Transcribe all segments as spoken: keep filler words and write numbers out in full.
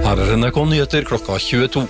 Her er N R K-nyheter klokka tjueto.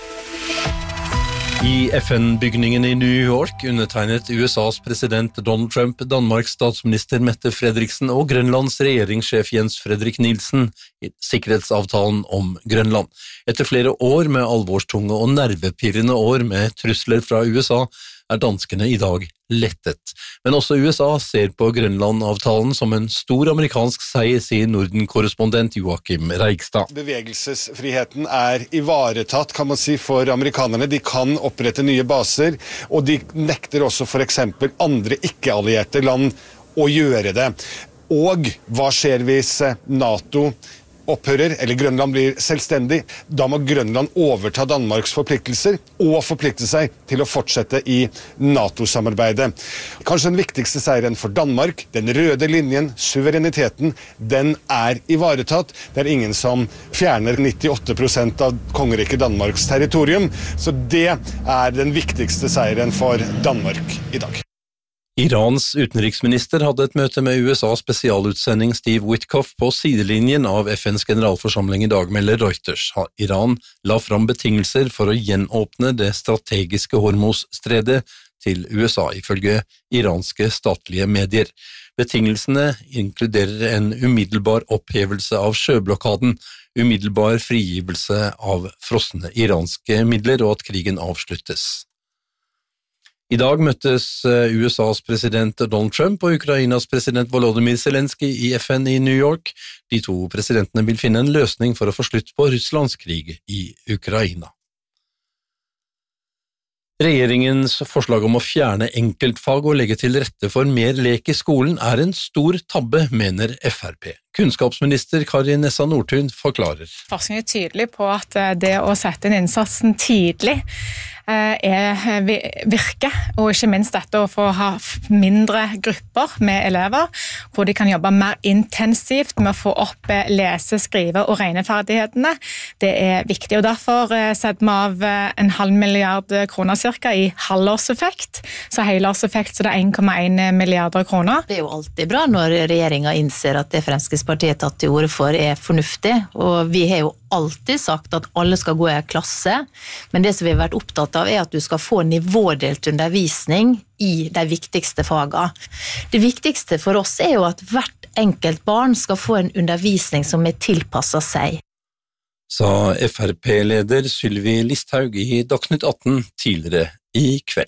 I F N-bygningen i New York undertegnet U S A's president Donald Trump, Danmarks statsminister Mette Frederiksen og Grønlands regjeringssjef Jens Frederik Nielsen i sikkerhetsavtalen om Grønland. Etter flere år med alvorstunge og nervepirrende år med trusler fra U S A, er danskene i dag lettet. Men også U S A ser på Grønland-avtalen som en stor amerikansk seier, sier Norden-korrespondent Joachim Reigstad. Bevegelsesfriheten er ivaretatt, kan man si, for amerikanerne. De kan opprette nye baser, og de nekter også for eksempel andre ikke-allierte land å gjøre det. Og hva skjer hvis NATO opphører, eller Grønland blir selvstendig? Da må Grønland overta Danmarks forpliktelser og forplikte seg til å fortsette i NATO-samarbeidet. Kanskje den viktigste seieren for Danmark, den røde linjen, suvereniteten, den er ivaretatt. Det er ingen som fjerner nittiåtte prosent av kongeriket Danmarks territorium, så det er den viktigste seieren for Danmark i dag. Irans utenriksminister hadde et møte med U S A's spesialutsending Steve Witkoff på sidelinjen av F N's generalforsamling i dag, melder Reuters. Iran la fram betingelser for å gjenåpne det strategiske Hormuz-stredet til U S A, ifølge iranske statlige medier. Betingelsene inkluderer en umiddelbar opphevelse av sjøblokaden, umiddelbar frigivelse av frosne iranske midler og at krigen avsluttes. I dag møttes U S A's president Donald Trump og Ukrainas president Volodymyr Zelensky i F N i New York. De to presidentene vil finne en løsning for å få slutt på Russlands krig i Ukraina. Regjeringens forslag om å fjerne enkeltfag og legge til rette for mer lek i skolen er en stor tabbe, mener F R P. Kunnskapsminister Kari Nessa Nordtun forklarer. Forskning er tydelig på at det å sette inn innsatsen tidlig er virke, og ikke minst dette å få ha mindre grupper med elever, hvor de kan jobbe mer intensivt med å få opp lese-, skrive- og regneferdighetene. Det er viktig, og derfor setter vi av en halv milliard kroner cirka i halvårseffekt, så helårseffekt så det er en komma en milliarder kroner. Det er jo alltid bra når regjeringen innser at det Fremskrittspartiet har tatt til orde for er fornuftig, og vi har jo alltid sagt at alle skal gå i en klasse, men det som vi har vært opptatt av er at du skal få nivådelt undervisning i de viktigste fagene. Det viktigste for oss er jo at hvert enkelt barn skal få en undervisning som er tilpasset seg. Sa F R P-leder Sylvi Listhaug i Dagsnytt atten tidligere i kveld.